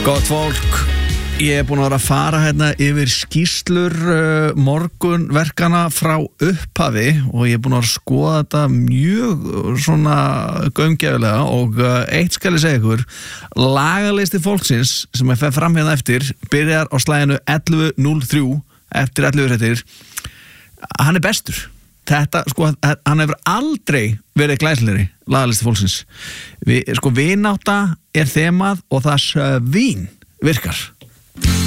Gott fólk, ég búin að vera að fara hérna yfir skýrslur morgunverkana frá upphafi og ég búin að vera að skoða þetta mjög svona gaumgæfilega og eitt skal ég segja ykkur, lagalisti fólksins sem fer fram hérna eftir byrjar á slaginu 11.03 eftir 11 réttir, hann bestur. Þetta, sko, hann hefur aldrei verið glæsilegri lagalisti fólksins. Vinátta þemað og það svín virkar.